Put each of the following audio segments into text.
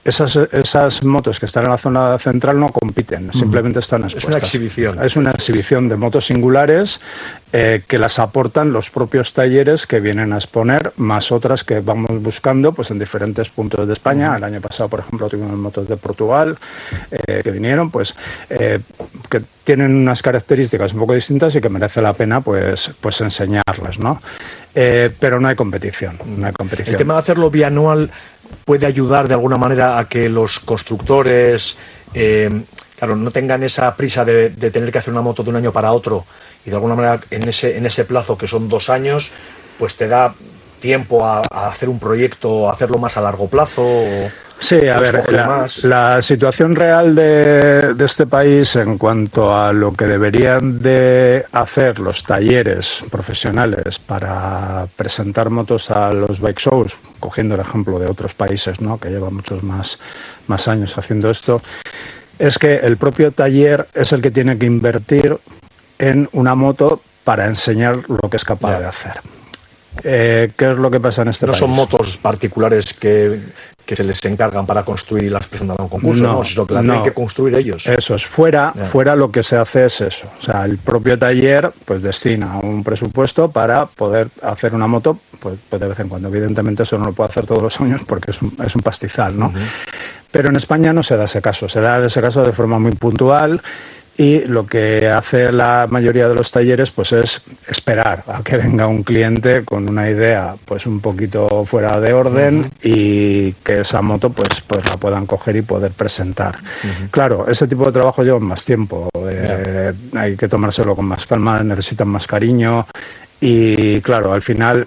esas motos que están en la zona central no compiten, simplemente están expuestas. Es una exhibición. Es una exhibición de motos singulares que las aportan los propios talleres que vienen a exponer, más otras que vamos buscando pues en diferentes puntos de España. El año pasado, por ejemplo, tuvimos motos de Portugal que vinieron, pues que tienen unas características un poco distintas y que merece la pena pues enseñarlas, ¿no? Pero no hay competición, no hay competición. El tema de hacerlo bianual puede ayudar de alguna manera a que los constructores claro, no tengan esa prisa de tener que hacer una moto de un año para otro, y de alguna manera en ese plazo que son 2 años, pues te da tiempo a hacer un proyecto, a hacerlo más a largo plazo. Sí, a ver, la situación real de este país en cuanto a lo que deberían de hacer los talleres profesionales para presentar motos a los bike shows, cogiendo el ejemplo de otros países, ¿no?, que llevan muchos más años haciendo esto, es que el propio taller es el que tiene que invertir en una moto para enseñar lo que es capaz de hacer. ¿Qué es lo que pasa en este país? No son motos particulares que se les encargan para construir y las presentan a un concurso, no, sino que las tienen que construir ellos. Eso es, fuera lo que se hace es eso. O sea, el propio taller pues destina un presupuesto para poder hacer una moto pues de vez en cuando. Evidentemente eso no lo puede hacer todos los años porque es un pastizal, ¿no? Pero en España no se da ese caso, se da ese caso de forma muy puntual. Y lo que hace la mayoría de los talleres pues es esperar a que venga un cliente con una idea pues un poquito fuera de orden y que esa moto pues la puedan coger y poder presentar. Claro, ese tipo de trabajo lleva más tiempo, hay que tomárselo con más calma, necesitan más cariño y claro, al final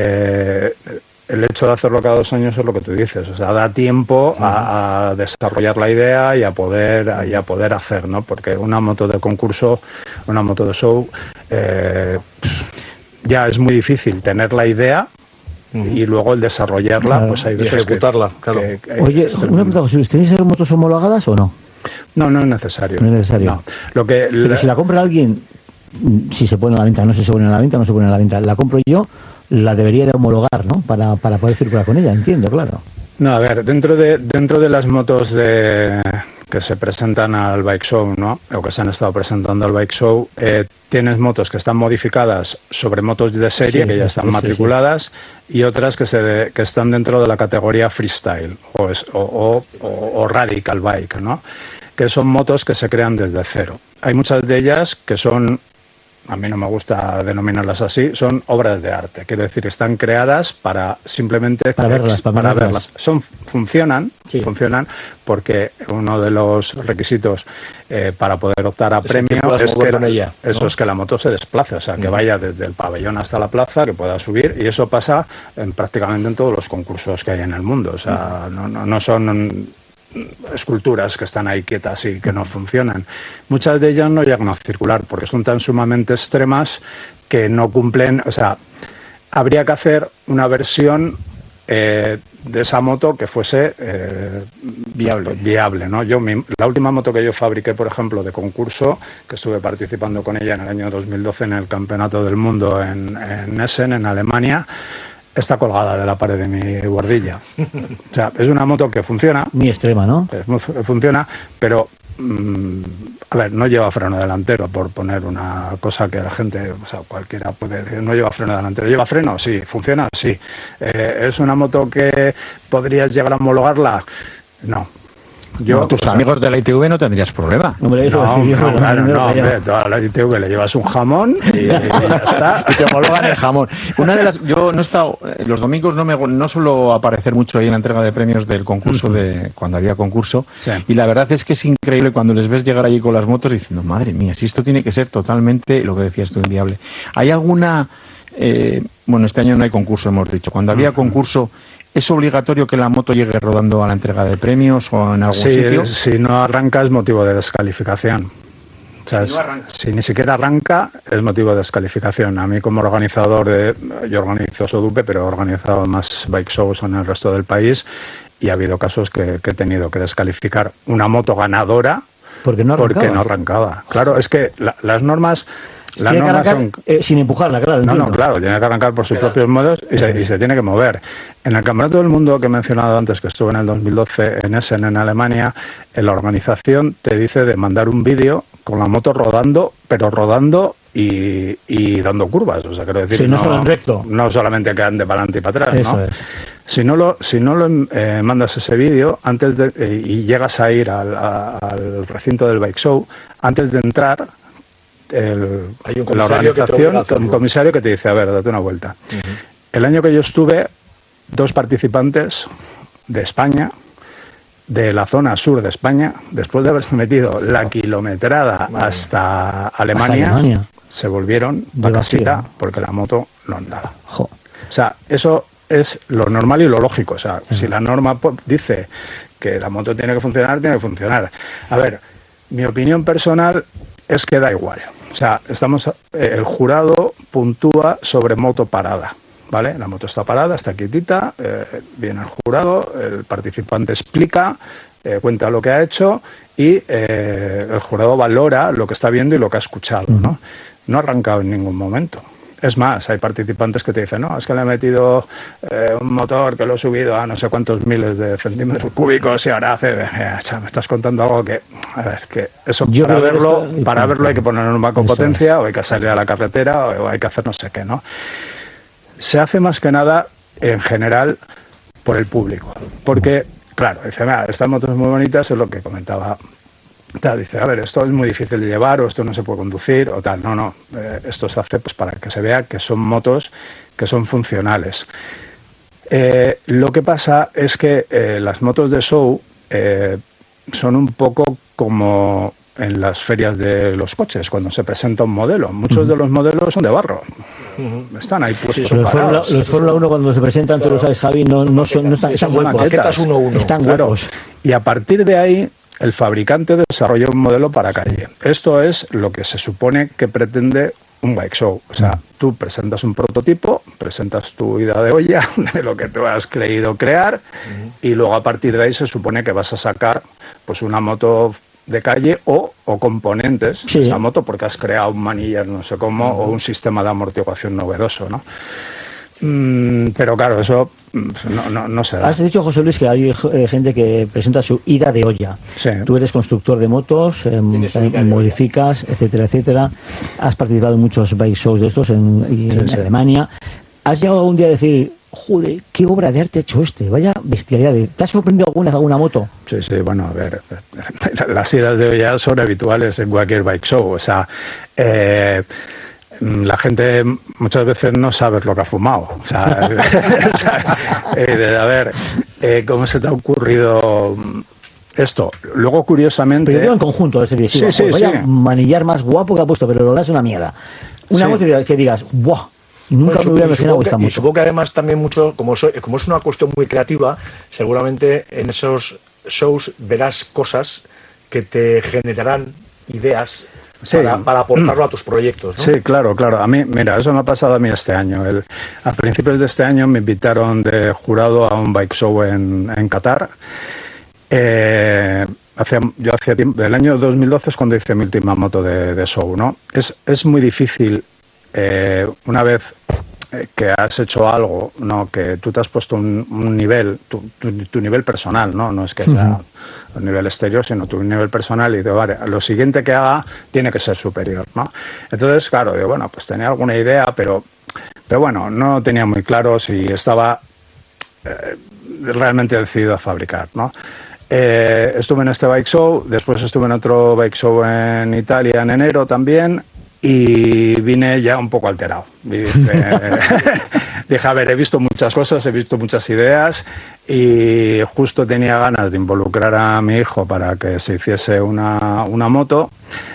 el hecho de hacerlo cada 2 años es lo que tú dices, o sea, da tiempo a desarrollar la idea y a poder hacer, ¿no? Porque una moto de concurso, una moto de show, ya es muy difícil tener la idea y luego el desarrollarla, pues hay veces ejecutarla, Oye, una pregunta, José Luis, ¿tenéis motos homologadas o no? No, no es necesario. No es necesario. No. Pero si la compra alguien, si se pone a la venta, no sé si se pone a la venta o no se pone a la venta, la compro yo, la debería de homologar, ¿no? Para poder circular con ella, entiendo, claro. No, a ver, dentro de las motos que se presentan al Bike Show, ¿no?, o que se han estado presentando al Bike Show, tienes motos que están modificadas sobre motos de serie, que ya están matriculadas, y otras que están dentro de la categoría freestyle o radical bike, ¿no?, que son motos que se crean desde cero. Hay muchas de ellas que son, a mí no me gusta denominarlas así, son obras de arte. Quiero decir, están creadas para simplemente para verlas. Funcionan porque uno de los requisitos para poder optar a premio es que la moto se desplace, o sea, que vaya desde el pabellón hasta la plaza, que pueda subir, y eso pasa prácticamente en todos los concursos que hay en el mundo. O sea, no son esculturas que están ahí quietas y que no funcionan. Muchas de ellas no llegan a circular porque son tan sumamente extremas que no cumplen, o sea, habría que hacer una versión de esa moto que fuese viable, ¿no? La última moto que yo fabriqué, por ejemplo, de concurso, que estuve participando con ella en el año 2012 en el Campeonato del Mundo en Essen, en Alemania, está colgada de la pared de mi guardilla. O sea, es una moto que funciona. Muy extrema, ¿no? Funciona, pero a ver, no lleva freno delantero, por poner una cosa que la gente, o sea, cualquiera puede decir, no lleva freno delantero. ¿Lleva freno? Sí. ¿Funciona? Sí. ¿Es una moto que podrías llegar a homologarla? No. Tus amigos de la ITV no tendrías problema. Hombre, a la ITV le llevas un jamón y ya está. Y te homologan el jamón. Yo no he estado, los domingos no suelo aparecer mucho ahí en la entrega de premios del concurso, cuando había concurso, y la verdad es que es increíble cuando les ves llegar allí con las motos diciendo, madre mía, si esto tiene que ser totalmente, lo que decías tú, inviable. ¿Hay alguna, este año no hay concurso, hemos dicho, cuando había concurso, ¿es obligatorio que la moto llegue rodando a la entrega de premios o en algún sitio? Si no arranca es motivo de descalificación. O sea, si ni siquiera arranca es motivo de descalificación. A mí como organizador, yo organizo Sodupe, pero he organizado más bike shows en el resto del país y ha habido casos que he tenido que descalificar una moto ganadora porque no arrancaba. Claro, es que las normas Las normas son... sin empujarla, claro. No, claro, tiene que arrancar por sus propios modos y se tiene que mover. En el Campeonato del Mundo que he mencionado antes, que estuve en el 2012 en Essen, en Alemania, en la organización te dice de mandar un vídeo con la moto rodando, pero rodando y dando curvas. O sea, quiero decir, sí, no solo en recto. No solamente que ande para adelante y para atrás, eso ¿no? Es. Si no lo mandas ese vídeo antes y llegas a ir al recinto del Bike Show, antes de entrar, la organización, un comisario que te dice, a ver, date una vuelta. El año que yo estuve, 2 participantes de España, de la zona sur de España, después de haberse metido la kilometrada hasta Alemania, se volvieron a casita porque la moto no andaba. O sea, eso es lo normal y lo lógico. O sea, si la norma dice que la moto tiene que funcionar, tiene que funcionar. A ver, mi opinión personal es que da igual. O sea, el jurado puntúa sobre moto parada, ¿vale? La moto está parada, está quietita, viene el jurado, el participante explica, cuenta lo que ha hecho y el jurado valora lo que está viendo y lo que ha escuchado, ¿no? No ha arrancado en ningún momento. Es más, hay participantes que te dicen, no, es que le he metido un motor que lo he subido a no sé cuántos miles de centímetros cúbicos y ahora me estás contando algo que, a ver, que eso para verlo hay que poner en un banco potencia o hay que salir a la carretera o hay que hacer no sé qué, ¿no? Se hace más que nada, en general, por el público. Porque, claro, dice, mira, estas motos muy bonitas, es lo que comentaba. Dice, a ver, esto es muy difícil de llevar o esto no se puede conducir o tal. No, esto se hace pues para que se vea que son motos que son funcionales. Lo que pasa es que las motos de show son un poco como en las ferias de los coches, cuando se presenta un modelo. Muchos de los modelos son de barro. Están ahí puestos parados. Los Fórmula 1 cuando se presentan, tú lo sabes, Javi, no están maquetas 1-1. Están huecos. Y a partir de ahí, el fabricante desarrolla un modelo para calle. Esto es lo que se supone que pretende un bike show. O sea, tú presentas un prototipo, presentas tu ida de olla de lo que te has creído crear y luego a partir de ahí se supone que vas a sacar pues una moto de calle o componentes de esa moto porque has creado un manillar no sé cómo o un sistema de amortiguación novedoso, ¿no? Pero claro, eso no se da. Has dicho, José Luis, que hay gente que presenta su ida de olla. Sí. Tú eres constructor de motos, modificas, etcétera, etcétera. Has participado en muchos bike shows de estos en Alemania. ¿Has llegado un día a decir, joder, qué obra de arte ha hecho vaya bestialidad? ¿Te has sorprendido alguna moto? Sí, bueno, a ver, las idas de olla son habituales en cualquier bike show. O sea, la gente muchas veces no sabe lo que ha fumado. O sea, a ver, ¿cómo se te ha ocurrido esto? Luego, curiosamente... Pero digo en conjunto, es decir, vaya manillar más guapo que ha puesto, pero lo das una mierda. Una moto que digas, ¡buah! Nunca me hubiera imaginado esta moto. Y supongo que además también mucho, como es una cuestión muy creativa, seguramente en esos shows verás cosas que te generarán ideas para aportarlo a tus proyectos, ¿no? Sí, claro. A mí, mira, eso me ha pasado a mí este año. A principios de este año me invitaron de jurado a un bike show en Qatar. Yo hacía tiempo, el año 2012 es cuando hice mi última moto de show, ¿no? Es muy difícil una vez que has hecho algo, ¿no? Que tú te has puesto un nivel, tu nivel personal, no es que sea un nivel exterior, sino tu nivel personal, y digo, vale, lo siguiente que haga tiene que ser superior, ¿no? Entonces, claro, digo, bueno, pues tenía alguna idea, pero bueno, no tenía muy claro si estaba realmente decidido a fabricar, ¿no? Estuve en este bike show, después estuve en otro bike show en Italia en enero también, y vine ya un poco alterado. Dije, a ver, he visto muchas cosas, he visto muchas ideas y justo tenía ganas de involucrar a mi hijo para que se hiciese una moto.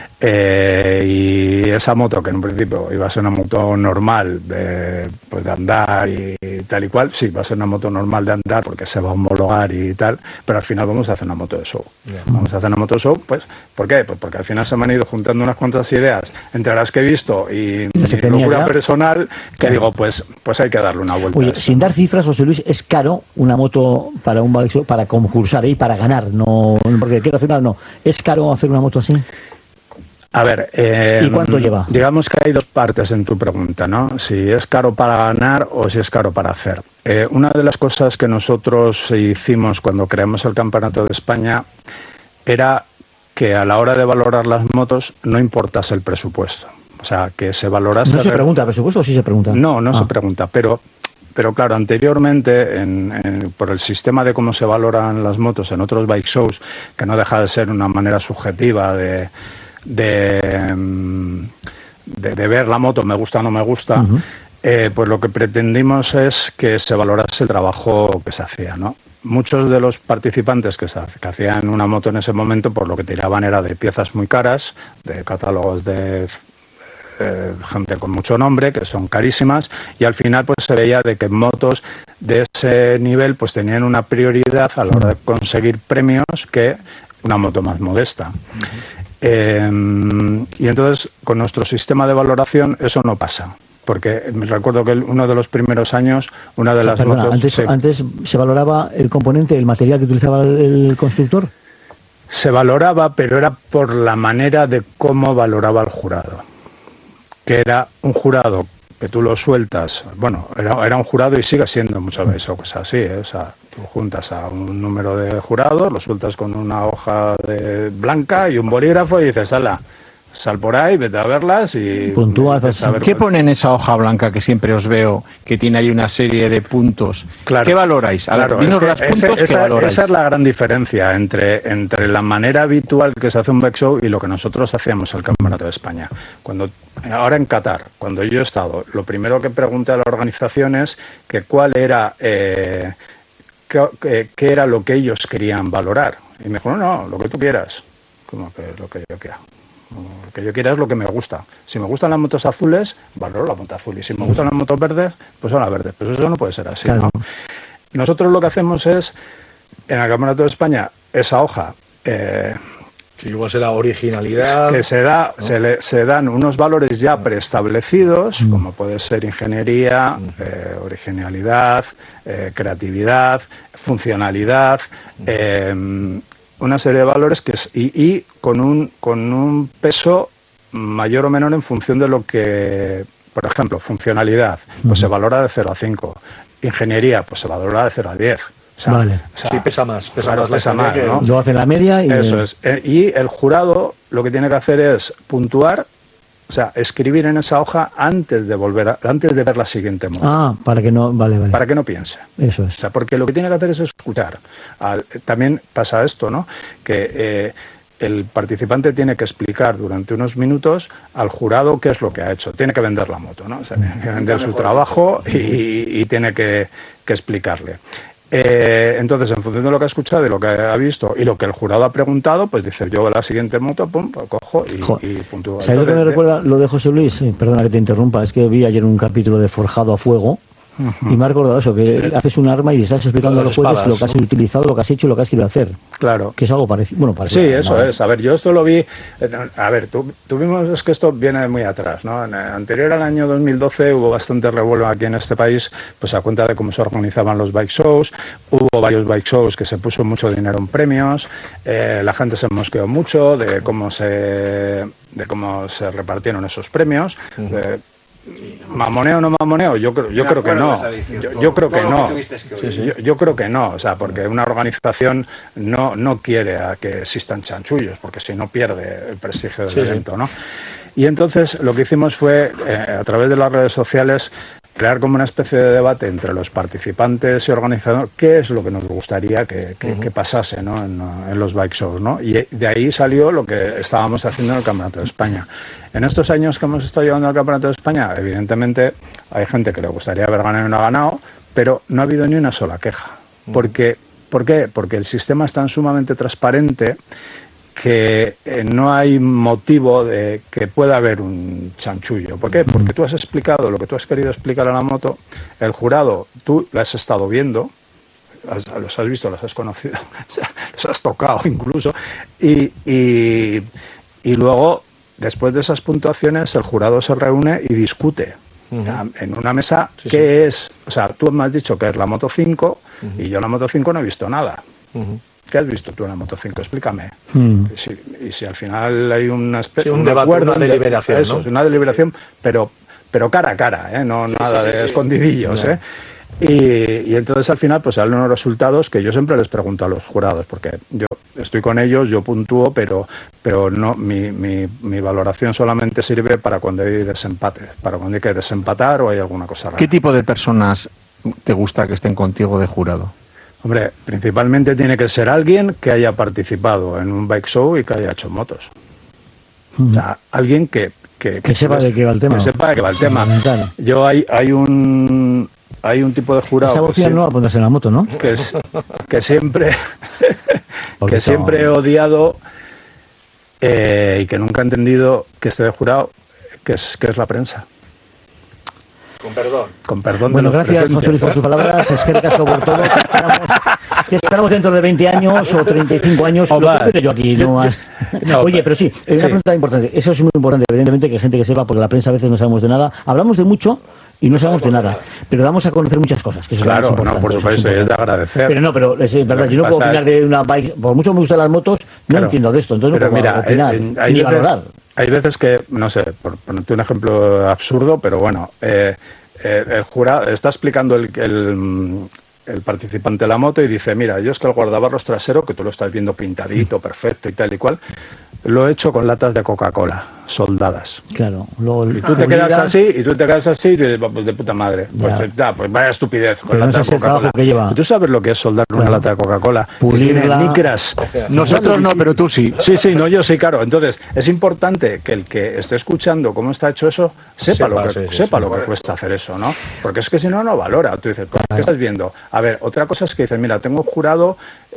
Y esa moto, que en un principio iba a ser una moto normal de andar y tal y cual, sí, va a ser una moto normal de andar porque se va a homologar y tal, pero al final vamos a hacer una moto de show. Vamos a hacer una moto de show, pues, ¿por qué? Pues porque al final se me han ido juntando unas cuantas ideas entre las que he visto y mi locura personal, que digo, pues hay que darle una vuelta. Oye, sin dar cifras, José Luis, es caro una moto para un bike show, para concursar y para ganar, no porque quiero hacer una, no. ¿Es caro hacer una moto así? A ver, ¿y cuánto lleva? Digamos que hay dos partes en tu pregunta, ¿no? Si es caro para ganar o si es caro para hacer. Una de las cosas que nosotros hicimos cuando creamos el Campeonato de España era que a la hora de valorar las motos no importase el presupuesto. O sea, que se valorase... ¿No se pregunta presupuesto o sí se pregunta? No se pregunta, pero claro, anteriormente, por el sistema de cómo se valoran las motos en otros bike shows, que no deja de ser una manera subjetiva de ver la moto, me gusta o no me gusta, pues lo que pretendimos es que se valorase el trabajo que se hacía, ¿no? Muchos de los participantes que hacían una moto en ese momento, pues lo que tiraban era de piezas muy caras, de catálogos de gente con mucho nombre, que son carísimas, y al final pues se veía de que motos de ese nivel pues tenían una prioridad a la hora de conseguir premios que una moto más modesta. Y entonces con nuestro sistema de valoración eso no pasa, porque me recuerdo que uno de los primeros años, una de las motos... Antes se valoraba el componente, el material que utilizaba el constructor. Se valoraba, pero era por la manera de cómo valoraba el jurado, que era un jurado que tú lo sueltas, bueno, era un jurado y sigue siendo muchas veces cosas así, o sea, tú juntas a un número de jurados, lo sueltas con una hoja blanca y un bolígrafo y dices, sal por ahí, vete a verlas y... Puntúa. ¿Qué pone en esa hoja blanca que siempre os veo, que tiene ahí una serie de puntos? Claro. ¿Qué valoráis? Esa es la gran diferencia entre la manera habitual que se hace un bike show y lo que nosotros hacíamos el Campeonato de España. Ahora en Qatar, cuando yo he estado, lo primero que pregunté a la organización es que cuál era... qué era lo que ellos querían valorar. Y me dijeron, no, lo que tú quieras. ¿Cómo que lo que yo quiera? Lo que yo quiera es lo que me gusta. Si me gustan las motos azules, valoro la moto azul. Y si me gustan las motos verdes, pues son las verdes. Pero eso no puede ser así, claro. ¿No? Nosotros lo que hacemos es, en el Campeonato de España, esa hoja... Sí, igual será originalidad. Que se dan unos valores ya preestablecidos, como puede ser ingeniería, originalidad, creatividad, funcionalidad... una serie de valores que y con un peso mayor o menor en función de lo que, por ejemplo, funcionalidad, pues se valora de 0 a 5, ingeniería, pues se valora de 0 a 10. O sea, vale. Sí, pesa más, ¿no? Lo hace la media y... Eso es. Y el jurado lo que tiene que hacer es puntuar, o sea, escribir en esa hoja antes de ver la siguiente moto. Para que no... Vale. Para que no piense. Eso es. O sea, porque lo que tiene que hacer es escuchar. También pasa esto, ¿no? Que el participante tiene que explicar durante unos minutos al jurado qué es lo que ha hecho. Tiene que vender la moto, ¿no? O sea, tiene que vender su trabajo y tiene que explicarle. Entonces, en función de lo que ha escuchado y lo que ha visto y lo que el jurado ha preguntado, pues dice, yo la siguiente moto, pum, pues cojo y puntúo. ¿Sabes lo que me recuerda lo de José Luis? Perdona que te interrumpa, es que vi ayer un capítulo de Forjado a Fuego. Y me ha recordado eso, que haces un arma y estás explicando a los jueces lo que has utilizado, lo que has hecho y lo que has querido hacer. Claro. Que es algo parecido. Bueno, parecido. Sí, eso es. A ver, yo esto lo vi... A ver, es que esto viene de muy atrás, ¿no? Anterior al año 2012 hubo bastante revuelo aquí en este país, pues a cuenta de cómo se organizaban los bike shows. Hubo varios bike shows que se puso mucho dinero en premios. La gente se mosqueó mucho de cómo se repartieron esos premios. ¿Mamoneo o no mamoneo? Yo creo que no. Yo creo que no. Yo creo que no, o sea, porque una organización no quiere a que existan chanchullos, porque si no pierde el prestigio del evento, ¿no? Y entonces lo que hicimos fue, a través de las redes sociales, crear como una especie de debate entre los participantes y organizadores, qué es lo que nos gustaría que pasase, ¿no? en los bike shows, ¿no? Y de ahí salió lo que estábamos haciendo en el Campeonato de España. En estos años que hemos estado llevando al Campeonato de España, evidentemente hay gente que le gustaría haber ganado y no ha ganado, pero no ha habido ni una sola queja. ¿Por qué? Porque el sistema es tan sumamente transparente que no hay motivo de que pueda haber un chanchullo. ¿Por qué? Porque tú has explicado lo que tú has querido explicar a la moto, el jurado, tú la has estado viendo, los has visto, los has conocido, los has tocado incluso, y luego, después de esas puntuaciones, el jurado se reúne y discute en una mesa qué es, o sea, tú me has dicho que es la Moto 5 y yo la Moto 5 no he visto nada. ¿qué has visto tú en la Moto 5? Explícame. Y si al final hay una especie un debate, una deliberación, eso, ¿no? Una deliberación, pero cara a cara, no nada de escondidillos, ¿eh? Y entonces al final pues salen unos resultados que yo siempre les pregunto a los jurados, porque yo estoy con ellos, yo puntúo, pero no mi valoración solamente sirve para cuando hay desempate, para cuando hay que desempatar o hay alguna cosa rara. ¿Qué tipo de personas te gusta que estén contigo de jurado? Hombre, principalmente tiene que ser alguien que haya participado en un bike show y que haya hecho motos. O sea, alguien que sepa de qué va el tema. Que sepa de qué va el tema. Yo hay un tipo de jurado. Esa opción no va a ponerse en la moto, ¿no? Que siempre he odiado y que nunca he entendido que esté de jurado, que es la prensa. Con perdón. Bueno, gracias, José Luis, por tus palabras. Es que caso por todo. Te esperamos dentro de 20 años o 35 años. Lo que quiero yo aquí, no más. Oye, pero sí, una pregunta importante. Eso es muy importante, evidentemente, que hay gente que sepa, porque la prensa a veces no sabemos de nada. Hablamos de mucho y no sabemos de nada, pero damos a conocer muchas cosas. Que eso claro, no, por supuesto, es de agradecer. Pero es verdad, yo no puedo opinar de una bike, por mucho me gustan las motos, no entiendo de esto, entonces no puedo opinar ni valorar. Hay veces que, no sé, por ponerte un ejemplo absurdo, pero bueno, el jurado está explicando el participante de la moto y dice, mira, yo es que el guardabarros trasero, que tú lo estás viendo pintadito, perfecto y tal y cual, lo he hecho con latas de Coca-Cola soldadas. Claro. Y tú te quedas así y dices, pues de puta madre. Pues vaya estupidez. Con lata de Coca-Cola. Que ¿Tú sabes lo que es soldar una lata de Coca-Cola? Pulirla. Micras. Nosotros no, pero tú sí. Sí, no, yo sí, claro. Entonces, es importante que el que esté escuchando cómo está hecho eso, sepa lo que cuesta hacer eso, ¿no? Porque es que si no, no valora. Tú dices, ¿qué estás viendo? A ver, otra cosa es que dices, mira, tengo jurado,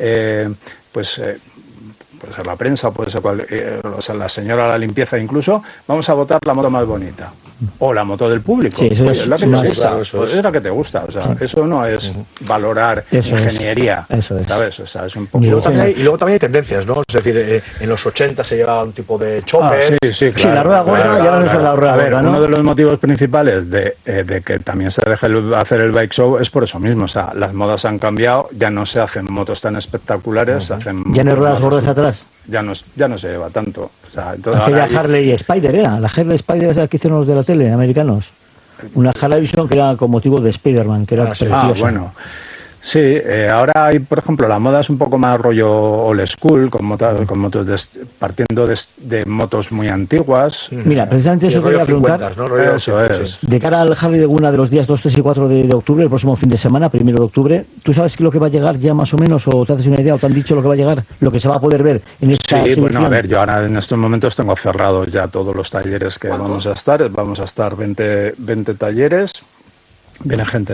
puede ser la prensa, puede ser la señora de la limpieza incluso, vamos a votar la moto más bonita. O la moto del público. Sí, eso es la que te gusta. Es la que te gusta. O sea, eso no es valorar ingeniería. Eso es. ¿Sabes? O sea, es un poco... Y luego también hay tendencias, ¿no? Es decir, en los 80 se llevaba un tipo de chopper. Sí, claro. Sí, la rueda gorda ya no es la rueda gorda, ¿no? Uno de los motivos principales de que también se deje hacer el bike show es por eso mismo. O sea, las modas han cambiado, ya no se hacen motos tan espectaculares, se hacen... ¿Ya no hay ruedas gordas atrás? Ya no se lleva tanto. O sea, entonces aquella Harley Spider era, la Harley Spider esa que hicieron los de la tele, americanos. Una Harley Davidson que era con motivo de Spider-Man, que era preciosa. Bueno. Sí, ahora hay, por ejemplo, la moda es un poco más rollo old school, con motos partiendo de motos muy antiguas. Mira, precisamente eso quería preguntar. ¿no? Eso es. De cara al Harley Laguna de los días 2, 3 y 4 de octubre, el próximo fin de semana, 1 de octubre, ¿tú sabes lo que va a llegar ya más o menos? ¿O te haces una idea? ¿O te han dicho lo que va a llegar? ¿Lo que se va a poder ver en esta exhibición? Bueno, a ver, yo ahora en estos momentos tengo cerrados ya todos los talleres que vamos a estar. Vamos a estar 20 talleres. Viene gente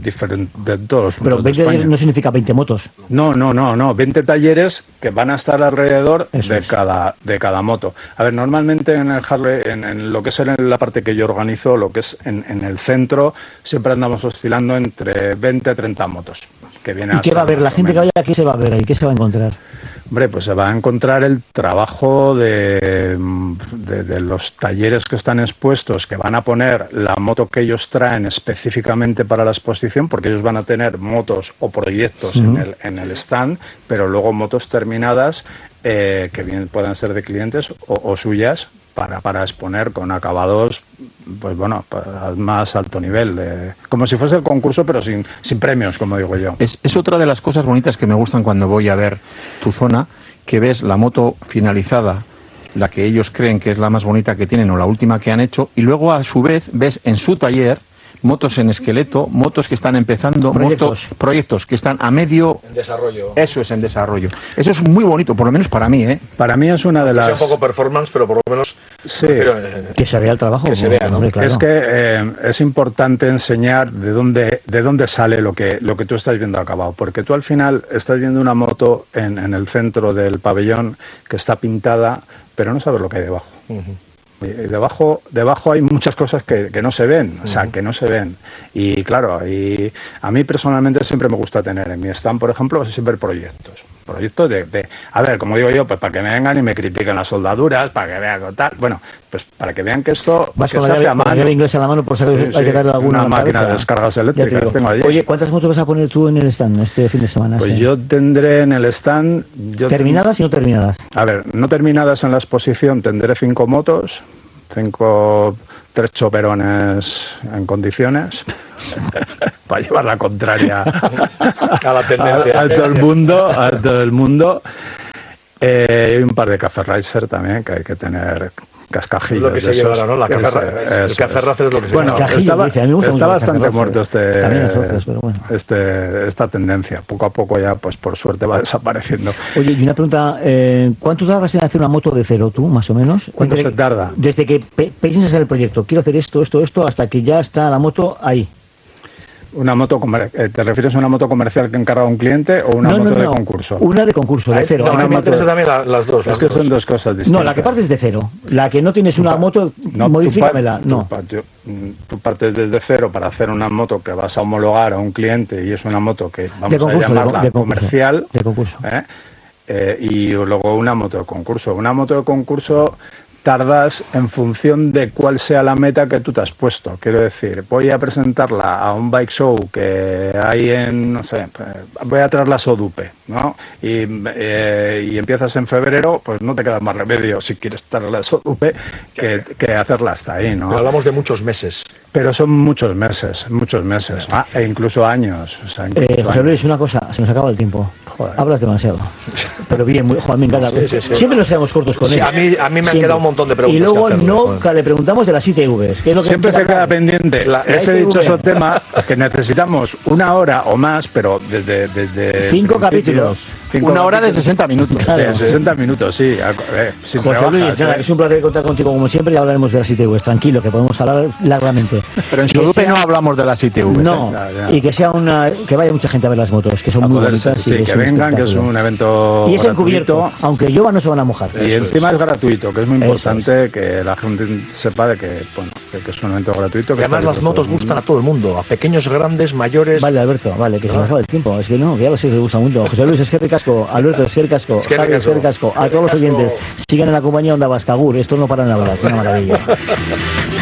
de todos los puntos. Pero 20 talleres no significa 20 motos. No. 20 talleres que van a estar alrededor de cada moto. A ver, normalmente en el Harley, en lo que es en la parte que yo organizo, lo que es en el centro, siempre andamos oscilando entre 20 y 30 motos. ¿Y qué va a ver? La gente que vaya, ¿qué se va a ver ahí? ¿Qué se va a encontrar? Hombre, pues se va a encontrar el trabajo de los talleres que están expuestos, que van a poner la moto que ellos traen específicamente para la exposición, porque ellos van a tener motos o proyectos en el stand, pero luego motos terminadas que bien puedan ser de clientes o suyas para exponer con acabados, pues bueno, al más alto nivel, como si fuese el concurso, pero sin premios, como digo yo. Es otra de las cosas bonitas que me gustan cuando voy a ver tu zona, que ves la moto finalizada, la que ellos creen que es la más bonita que tienen o la última que han hecho, y luego a su vez ves en su taller motos en esqueleto, motos que están empezando, proyectos que están a medio... En desarrollo. Eso es, en desarrollo. Eso es muy bonito, por lo menos para mí, ¿eh? Para mí es una de las... Es un poco performance, pero por lo menos... Sí. Que se vea el trabajo. Que se vea, ¿no? Claro. Es que es importante enseñar de dónde sale lo que tú estás viendo acabado, porque tú al final estás viendo una moto en el centro del pabellón que está pintada, pero no sabes lo que hay debajo. Y debajo hay muchas cosas que no se ven, o sea, que no se ven. Y claro, a mí personalmente siempre me gusta tener en mi stand, por ejemplo, siempre proyectos. proyectos a ver, como digo yo, pues para que me vengan y me critiquen las soldaduras, para que vean tal, bueno, pues para que vean que esto vas que con se hace a la mano. llave inglesa a la mano por si hay que darle alguna una máquina de descargas eléctricas tengo allí. Oye, ¿cuántas motos vas a poner tú en el stand este fin de semana? Pues yo tendré en el stand... ¿Terminadas y no terminadas? A ver, no terminadas en la exposición tendré 5 motos, 3 choperones en condiciones para llevar la contraria a la tendencia a todo el mundo, y un par de Café Racer también, que hay que tener cascajillos. Es lo que se lleva ahora, ¿no? El Café Racer es lo que se lleva. Bueno, está bastante muerto bueno. esta tendencia. Poco a poco ya, pues por suerte va desapareciendo. Oye, y una pregunta, ¿cuánto tardas en hacer una moto de cero tú, más o menos? ¿Cuánto se tarda? Desde que piensas en el proyecto, quiero hacer esto, hasta que ya está la moto ahí. Una moto, ¿te refieres a una moto comercial que encarga un cliente o una moto de concurso? Una de concurso, de cero. No, me interesa también las dos. Es que son dos cosas distintas. No, la que partes de cero. La que no tienes una moto, modifícamela. Tú partes desde cero para hacer una moto que vas a homologar a un cliente y es una moto que vamos a llamarla comercial. De concurso. Y luego una moto de concurso. Una moto de concurso tardas en función de cuál sea la meta que tú te has puesto. Quiero decir, voy a presentarla a un bike show que hay en, no sé, voy a traer la Sodupe, ¿no? Y empiezas en febrero, pues no te queda más remedio si quieres traer la Sodupe que hacerla hasta ahí, ¿no? Pero hablamos de muchos meses. Pero son muchos meses, e incluso años. O sea, José Luis, una cosa, se nos acaba el tiempo. Joder. Hablas demasiado. Pero bien, joder, me encanta. Sí. Siempre nos quedamos cortos con él. A mí me han quedado un montón de preguntas. Y luego nunca le preguntamos de las ITVs. Que es lo que siempre se queda pendiente ese dichoso tema, que necesitamos 1 hora o más, pero desde 5 capítulos. 1 hora de 60 minutos. Claro. De 60 minutos, sí. Sin José rebajas, Luis, nada, es un placer contar contigo como siempre y hablaremos de las ITVs. Tranquilo, que podemos hablar largamente. Pero en Sodupe no hablamos de las ITVs. No, y que sea que vaya mucha gente a ver las motos, que son muy bonitas. Sí, que vengan, que es un evento y es encubierto, aunque llueva no se van a mojar. Y encima es gratuito, que es muy importante que la gente sepa de que es un evento gratuito. Y además las motos gustan a todo el mundo, a pequeños, grandes, mayores. Vale, Alberto, vale, que se nos acaba el tiempo. Es que no, que ya lo sé que gusta mucho. José Luis, es que ricasco. Alberto, es que ricasco. Javi, es que ricasco. A todos los oyentes, sigan en la compañía Onda Vasca. Agur, esto no para de hablar, es una maravilla.